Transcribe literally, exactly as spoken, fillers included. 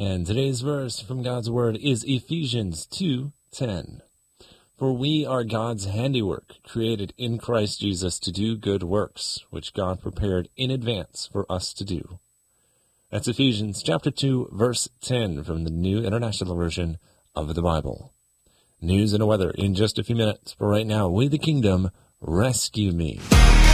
And today's verse from God's Word is Ephesians two ten. For we are God's handiwork, created in Christ Jesus to do good works, which God prepared in advance for us to do. That's Ephesians chapter two, verse ten from the New International Version of the Bible. News and weather in just a few minutes, but right now, with the kingdom, rescue me.